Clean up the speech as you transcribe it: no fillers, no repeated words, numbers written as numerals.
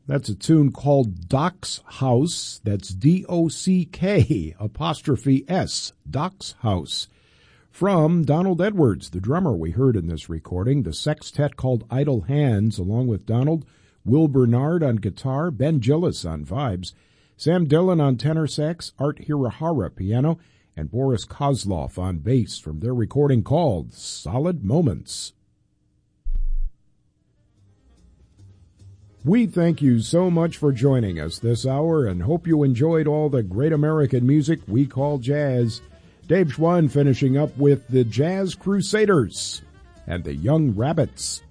That's a tune called Doc's House. That's DOCK''S, Doc's House. From Donald Edwards, the drummer we heard in this recording, the sextet called Idle Hands, along with Donald, Will Bernard on guitar, Ben Gillis on vibes, Sam Dillon on tenor sax, Art Hirahara piano, and Boris Kozlov on bass from their recording called Solid Moments. We thank you so much for joining us this hour and hope you enjoyed all the great American music we call jazz. Dave Schwann finishing up with the Jazz Crusaders and the Young Rabbits.